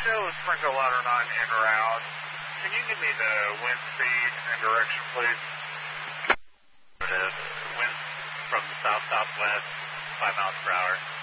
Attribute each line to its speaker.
Speaker 1: show sprinkle ladder 9 en route. Can you give me the wind speed and direction, please?
Speaker 2: It is. Wind from the south-southwest, 5 miles per hour.